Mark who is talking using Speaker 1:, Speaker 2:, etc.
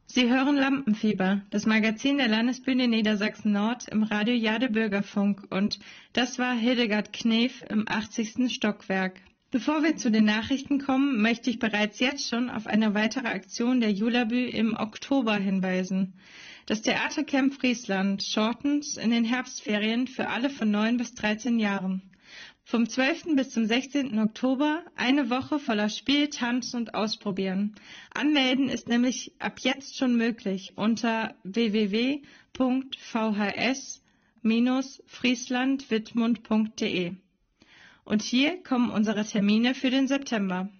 Speaker 1: Sie hören Lampenfieber, das Magazin der Landesbühne Niedersachsen-Nord im Radio Jade Bürgerfunk, und das war Hildegard Knef im 80. Stockwerk. Bevor wir zu den Nachrichten kommen, möchte ich bereits jetzt schon auf eine weitere Aktion der Julabü im Oktober hinweisen. Das Theatercamp Friesland shortens in den Herbstferien für alle von 9 bis 13 Jahren. Vom 12. bis zum 16. Oktober eine Woche voller Spiel, Tanz und Ausprobieren. Anmelden ist nämlich ab jetzt schon möglich unter www.vhs-frieslandwittmund.de. Und hier kommen unsere Termine für den September.